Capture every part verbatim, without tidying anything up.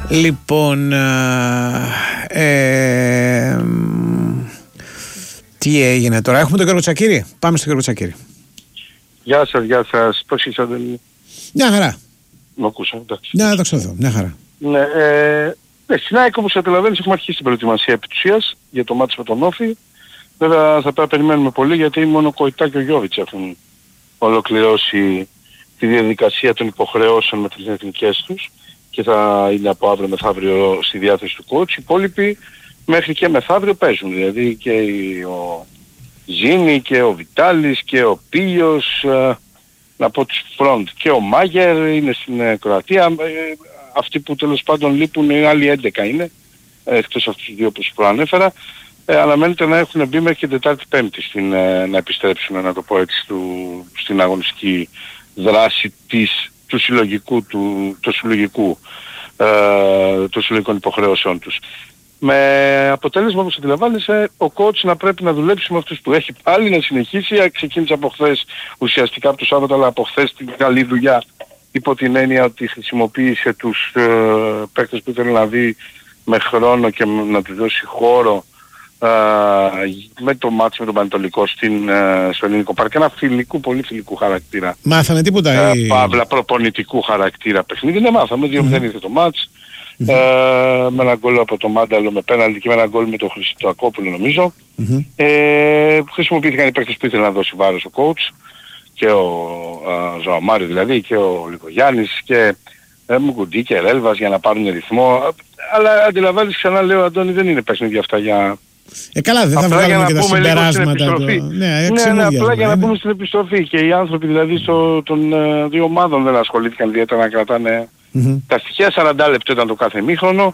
Λοιπόν, ε, τι έγινε τώρα, έχουμε τον Γιώργο Τσακίρη, πάμε στον Γιώργο Τσακίρη. Γεια σας, γεια σας, πώς είσαι Αντώνη? Μια χαρά. Μ' ακούσα, εντάξει. Ναι, δόξα τω Θεώ, μια χαρά. Ναι, ε, ναι, στην ΑΕΚ όπως καταλαβαίνεις έχουμε αρχίσει την προετοιμασία επί της ουσίας για το μάτι με τον Όφη. Βέβαια θα πρέπει να περιμένουμε πολύ γιατί μόνο ο Κοϊτά και ο Γιώβιτς έχουν ολοκληρώσει τη διαδικασία των υποχρεώσεων με τις εθνικές τους και θα είναι από αύριο μεθαύριο στη διάθεση του coach. Οι υπόλοιποι μέχρι και μεθαύριο παίζουν, δηλαδή και ο Ζήνη και ο Βιτάλης και ο Πίλιος, ε, να πω τους front, και ο Μάγερ είναι στην ε, Κροατία. Ε, αυτοί που τέλος πάντων λείπουν είναι άλλοι έντεκα είναι, ε, εκτός αυτούς τους δύο που σου προανέφερα. Ε, αναμένεται να έχουν μπει μέχρι και Τετάρτη Πέμπτη στην, ε, να επιστρέψουν, να το πω έτσι, του, στην αγωνιστική δράση της, του συλλογικού, του, του συλλογικού, ε, των συλλογικών υποχρεώσεων τους. Με αποτέλεσμα, όπως αντιλαμβάνεσαι, ο coach να πρέπει να δουλέψει με αυτούς που έχει πάλι, να συνεχίσει. Ξεκίνησε από χθες, ουσιαστικά από το Σάββατο, αλλά από χθες την καλή δουλειά, υπό την έννοια ότι χρησιμοποίησε τους ε, παίκτες που ήθελε να δει με χρόνο και να τους δώσει χώρο ε, με το μάτς με τον Πανετολικό στην, ε, στο Ελληνικό Πάρκο. Ένα φιλικού, πολύ φιλικού χαρακτήρα. Μάθαμε τίποτα? Ε, ή... Παύλα, προπονητικού χαρακτήρα παιχνίδι. Ναι, μάθαμε, δύο μηδέν ήρθε το μάτς. Mm-hmm. Ε, με ένα γκολ από το Μάνταλο με πέναλτι και με ένα γκολ με τον Χριστοακόπουλο νομίζω. Mm-hmm. Ε, χρησιμοποιήθηκαν οι παίκτες που ήθελε να δώσει βάρος ο coach και ο Ζωαμάριο δηλαδή και ο Λικογιάννης και ε, Μουκουντή και Ρέλβας για να πάρουν ρυθμό. Αλλά αντιλαμβάνεις, ξανά λέω Αντώνη, δεν είναι παιχνίδια αυτά για... Ε, καλά, δεν θα βγάλουμε και τα συμπεράσματα. Το... Ναι, ναι, ναι, απλά για να πούμε στην επιστροφή. Και οι άνθρωποι δηλαδή στο, των uh, δύο ομάδων δεν ασχολήθηκαν ιδιαίτερα να κρατάνε mm-hmm. τα στοιχεία. σαράντα λεπτά ήταν το κάθε ημίχρονο.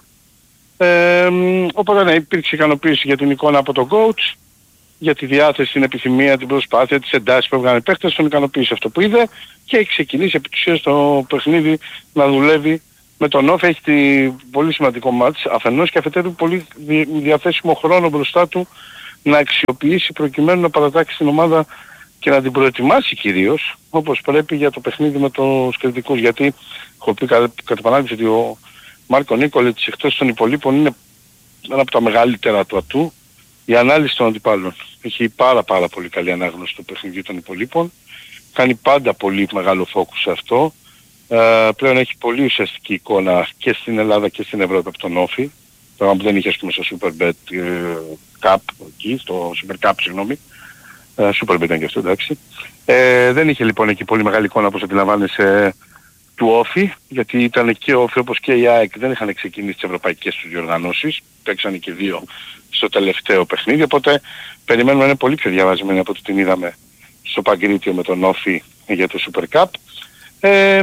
Ε, οπότε ναι, υπήρξε ικανοποίηση για την εικόνα από τον coach, για τη διάθεση, την επιθυμία, την προσπάθεια, τις εντάσεις που έβγανε οι παίκτες, τον ικανοποίησε αυτό που είδε και έχει ξεκινήσει επί της ουσίας το παιχνίδι να δουλεύει με τον Όφη. Έχει τη πολύ σημαντικό μάτς αφενός και αφετέρου πολύ διαθέσιμο χρόνο μπροστά του να αξιοποιήσει προκειμένου να παρατάξει την ομάδα και να την προετοιμάσει κυρίως όπως πρέπει για το παιχνίδι με τους κριτικούς. Γιατί έχω πει κατά επανάληψη ότι ο Μάρκο Νίκολετς εκτός των υπολείπων είναι ένα από τα μεγαλύτερα του ατού η ανάλυση των αντιπάλων. Έχει πάρα πάρα πολύ καλή ανάγνωση του παιχνιδιού των υπολείπων. Κάνει πάντα πολύ μεγάλο φόκους σε αυτό. Uh, πλέον έχει πολύ ουσιαστική εικόνα και στην Ελλάδα και στην Ευρώπη από τον Όφη, πράγμα που δεν είχε ας πούμε στο Superbet uh, Cup εκεί, στο Super Cup συγγνώμη, uh, Superbet ήταν και αυτό εντάξει. Uh, δεν είχε λοιπόν εκεί πολύ μεγάλη εικόνα όπως αντιλαμβάνεσαι του Όφη, γιατί ήταν και ο Όφη όπως και η ΑΕΚ δεν είχαν ξεκινήσει τις ευρωπαϊκές τους διοργανώσεις, παίξανε και δύο στο τελευταίο παιχνίδι, οπότε περιμένουμε να είναι πολύ πιο διαβασμένοι από ό,τι την είδαμε στο Παγκρίτιο με τον Όφη για το Super Cup. Ε,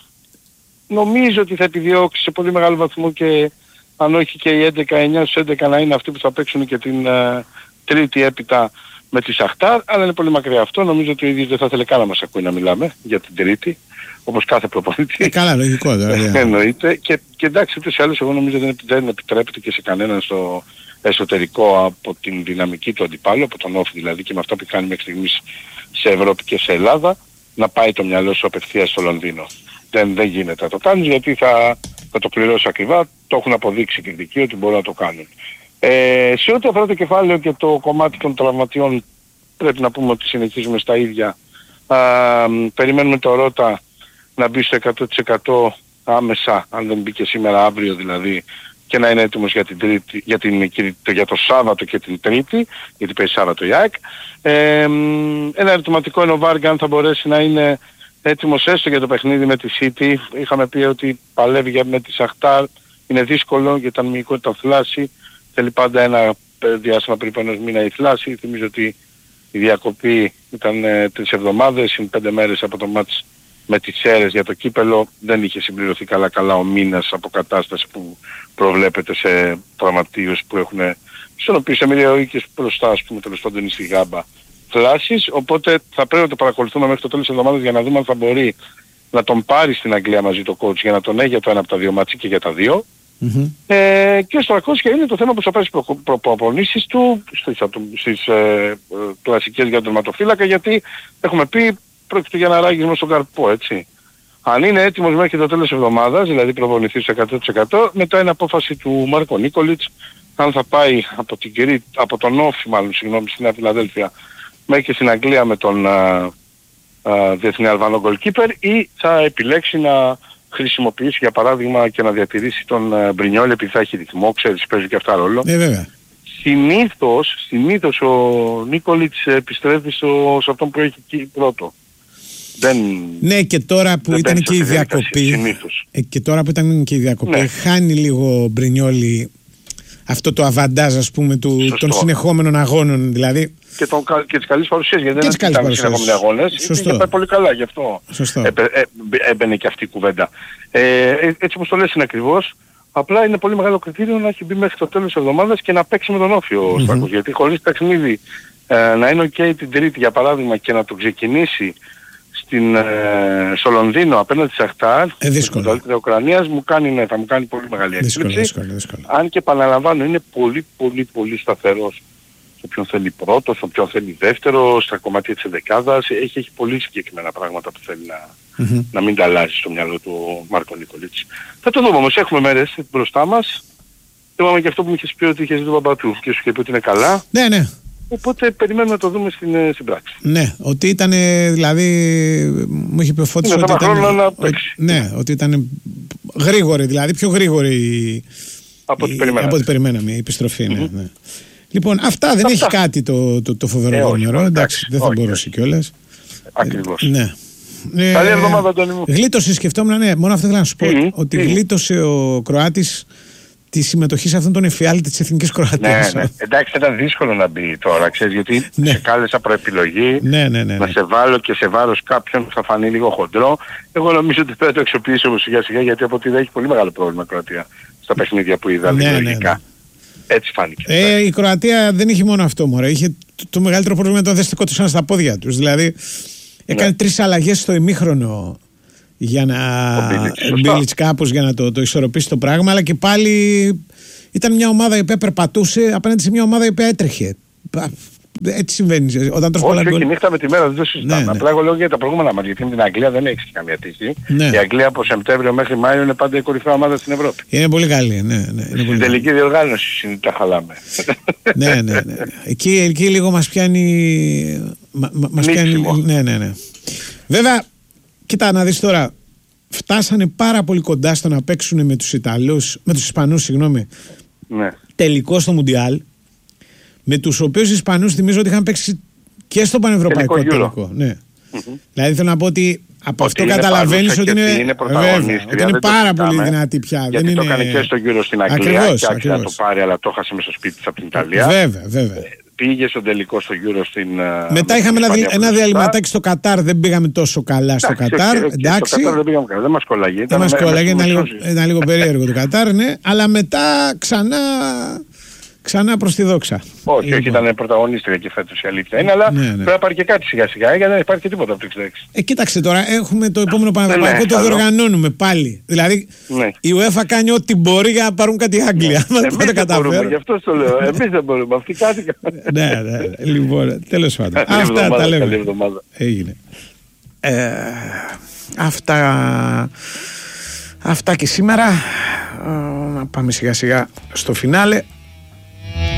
νομίζω ότι θα επιδιώξει σε πολύ μεγάλο βαθμό και αν όχι και οι έντεκα εννιά στους έντεκα να είναι αυτοί που θα παίξουν και την uh, τρίτη έπειτα με τη Σαχτάρ, αλλά είναι πολύ μακριά αυτό. Νομίζω ότι ο ίδιος δεν θα ήθελε καν να μας ακούει να μιλάμε για την τρίτη, όπως κάθε προπονητή. Ε, καλά, λογικό τώρα. Εννοείται. Και, και εντάξει, ούτως ή άλλως εγώ νομίζω δεν, δεν επιτρέπεται και σε κανέναν στο εσωτερικό από την δυναμική του αντιπάλου, από τον Όφη δηλαδή και με αυτά που κάνει μέχρι στιγμής σε Ευρώπη και σε Ελλάδα, να πάει το μυαλό σου απευθείας στο Λονδίνο. Δεν, δεν γίνεται να το κάνεις γιατί θα, θα το πληρώσει ακριβά. Το έχουν αποδείξει κριτικοί ότι μπορούν να το κάνουν. Ε, σε ό,τι αφορά το κεφάλαιο και το κομμάτι των τραυματιών πρέπει να πούμε ότι συνεχίζουμε στα ίδια. Α, περιμένουμε το Ρώτα να μπει στο εκατό τοις εκατό άμεσα, αν δεν μπει και σήμερα, αύριο δηλαδή, και να είναι έτοιμος για, την τρίτη, για, την, για το Σάββατο και την Τρίτη, γιατί παίζει Σάββατο η ΑΕΚ. Ε, ένα ερωτηματικό είναι ο Βάργα αν θα μπορέσει να είναι έτοιμος έστω για το παιχνίδι με τη City. Είχαμε πει ότι παλεύει για με τη Σαχτάρ, είναι δύσκολο γιατί ήταν μυϊκό ήταν θλάση. Θέλει πάντα ένα διάστημα περίπου ενός μήνα η θλάση. Θυμίζω ότι η διακοπή ήταν ε, τρεις εβδομάδες, είναι πέντε μέρες από το μάτς με τις Σέρες για το κύπελο. Δεν είχε συμπληρωθεί καλά καλά ο μήνας από κατάσταση που προβλέπεται σε τραυματίους που έχουν, στον οποίο σε μοιραιοοίκες μπροστά, ας πούμε, τέλος πάντων στη γάμπα θλάσεις. Οπότε θα πρέπει να το παρακολουθούμε μέχρι το τέλος της εβδομάδας για να δούμε αν θα μπορεί να τον πάρει στην Αγγλία μαζί το coach για να τον έχει για το ένα από τα δύο μάτσι και για τα δύο. Mm-hmm. Ε, και στο τριακόσια είναι το θέμα που θα πάρει στις προπονήσεις του, στις, στις ε, κλασικές για τον τερματοφύλακα, γιατί έχουμε πει πρόκειται για ένα ράγισμα στον καρπό, έτσι. Αν είναι έτοιμος μέχρι το τέλος της εβδομάδας, δηλαδή προπονηθεί στο εκατό τοις εκατό, μετά είναι απόφαση του Μάρκο Νίκολιτς αν θα πάει από, την Κυρί, από τον Όφη μάλλον, συγγνώμη, στη Νέα Φιλαδέλφια μέχρι και στην Αγγλία με τον α, α, διεθνή Αλβανό γκολκίπερ ή θα επιλέξει να χρησιμοποιήσει για παράδειγμα και να διατηρήσει τον uh, Μπρινιόλ επειδή θα έχει ρυθμό, ξέρεις, παίζει και αυτά ρόλο. Ναι, βέβαια. Συνήθως, συνήθως ο Νίκολιτς επιστρέφει στο, σε αυτόν που έχει εκεί πρώτο. Δεν, ναι, και τώρα που ήταν και η διακοπή, ε, και τώρα που ήταν και η διακοπή, ναι. χάνει λίγο ο Μπρινιόλι αυτό το αβαντάζ, ας πούμε, του, των συνεχόμενων αγώνων, δηλαδή. Και, τον, και τις καλές παρουσίες, γιατί δεν ήταν συνεχόμενοι αγώνες. Είχε πάει πολύ καλά, γι' αυτό έμπαινε ε, ε, και αυτή η κουβέντα. Ε, έτσι όπως το λες είναι ακριβώς. Απλά είναι πολύ μεγάλο κριτήριο να έχει μπει μέχρι το τέλος της εβδομάδας και να παίξει με τον Όφη ο mm-hmm. Στάκος. Γιατί χωρίς ταξινίδι ε, να είναι ok την Τρίτη για παράδειγμα και να το ξεκινήσει στην, ε, στο Λονδίνο απέναντι στη Σαχτάρ, ε, στην καλύτερη Ουκρανίας, μου κάνει, ναι, θα μου κάνει πολύ μεγάλη έκπληξη. Αν και επαναλαμβάνω είναι πολύ πολύ πολύ σταθερός. Σε ποιον θέλει πρώτο, σε ποιον θέλει δεύτερο, στα κομμάτια της ενδεκάδας. Έχει, έχει πολύ συγκεκριμένα πράγματα που θέλει να, mm-hmm. να μην τα αλλάζει στο μυαλό του Μάρκο Νικολίτς. Θα το δούμε όμως, έχουμε μέρες μπροστά μας. Θυμάμαι και αυτό που μου είχες πει ότι είχες δει τον Παπατού και σου είχε πει ότι είναι καλά. Ναι, ναι. Οπότε περιμένουμε να το δούμε στην, στην πράξη. Ναι, ότι ήταν, δηλαδή, μου είχε πει ο Φώτης ότι ήταν, να ο, ναι, ότι ήταν γρήγορη, δηλαδή πιο γρήγορη από ό,τι η, περιμέναμε. περιμέναμε η επιστροφή. Mm-hmm. Ναι, ναι. Λοιπόν, αυτά δεν αυτά. Έχει κάτι το, το, το φοβερό ε, νερό, εντάξει, δεν θα όχι, μπορούσε κιόλας. Ακριβώς. Ε, ναι. Καλή ε, εβδομάδα, Αντώνη μου. Γλίτωσε, σκεφτόμουν, ναι, μόνο αυτό ήθελα να σου πω, mm-hmm. ότι mm-hmm. γλίτωσε ο Κροάτης τη συμμετοχή σε αυτόν τον εφιάλτη της Εθνικής Κροατίας. Ναι, ναι. Εντάξει, ήταν δύσκολο να μπει τώρα, ξέρεις, γιατί ναι. σε κάλεσα προεπιλογή, ναι, ναι, ναι, ναι. να σε βάλω και σε βάρος κάποιον που θα φανεί λίγο χοντρό. Εγώ νομίζω ότι πρέπει να το αξιοποιήσω όμως σιγά σιγά, γιατί από ότι έχει πολύ μεγάλο πρόβλημα η Κροατία στα παιχνίδια που είδα, ναι, λογικά. Ναι, ναι. Έτσι φάνηκε. Ε, η Κροατία δεν είχε μόνο αυτό, μωρέ. Είχε το, το μεγαλύτερο πρόβλημα το δεστικό του στα πόδια τους. Δηλαδή, έκανε ναι. τρεις αλλαγές στο ημίχρονο για να Μπίλιτς κάπως για να το, το ισορροπήσει το πράγμα, αλλά και πάλι ήταν μια ομάδα η οποία περπατούσε απέναντι σε μια ομάδα η οποία έτρεχε. Έτσι συμβαίνει. Όταν τρως πολλά γκολ. Όχι, νύχτα με τη μέρα δεν το συζητάμε. Ναι, απλά ναι. εγώ λέω για τα προηγούμενα μας, γιατί με την Αγγλία δεν έχει καμία τύχη. Ναι. Η Αγγλία από Σεπτέμβριο μέχρι Μάιο είναι πάντα η κορυφαία ομάδα στην Ευρώπη. Είναι πολύ καλή, ναι. ναι είναι στην τελική διοργάνωση τα χαλάμε. ναι, ναι, ναι. Εκεί, εκεί λίγο μας πιάνει... Μα, μας πιάνει ναι, ναι, ναι. Βέβαια, κοίτα να δεις τώρα, φτάσανε πάρα πολύ κοντά στο να παίξουν με τους Ιταλούς, με τους Ισπανούς, συγγνώμη, ναι. τελικό στο Μουντιάλ, με τους οποίους Ισπανούς θυμίζω ότι είχαν παίξει και στο πανευρωπαϊκό τελικό. τελικό. Ναι. Mm-hmm. Δηλαδή θέλω να πω ότι από ότι αυτό καταλαβαίνεις ότι είναι, είναι, βέβαια, ότι είναι πάρα πολύ δυνατή πια. Γιατί δεν το είναι... έκανε και στο Euro στην Αγγλία, ακριβώς, και άρχισε να το πάρει, αλλά το χάσε μέσα στο σπίτι της από την Ιταλία. Βέβαια, βέβαια. Πήγε στο τελικό στο Euro στην... Μετά είχαμε ένα, ένα διαλυματάκι στο Κατάρ, δεν πήγαμε τόσο καλά στο Κατάρ. Εντάξει. Στο Κατάρ δεν πήγαμε καλά, δεν μας κολλάγει. Δεν μας κολλάγει, ήταν λίγο περίεργο το Κατάρ, ναι. Αλλά μετά ξανά... Ξανά προς τη δόξα. Όχι, λοιπόν. όχι, ήταν πρωταγωνίστρια και φέτος η αλήθεια είναι, αλλά ναι, ναι. πρέπει να πάρει και κάτι σιγά σιγά, γιατί δεν υπάρχει και τίποτα από το εξήντα έξι. Ε, κοίταξε τώρα, έχουμε το επόμενο πανευρωπαϊκό, ναι, το διοργανώνουμε πάλι. Δηλαδή, ναι. η UEFA κάνει ό,τι μπορεί για να πάρουν κάτι Άγγλια. Ναι. Εμείς δεν μπορούμε, γι' αυτό το λέω. Εμείς δεν μπορούμε, αυτοί κάτι κάνουν. ναι, ναι, λοιπόν, τέλος πάντων. Αυτά τα λέμε. Έγινε. Ε, αυτά, αυτά και σήμερα. Να πάμε σιγά σιγά στο φινάλε.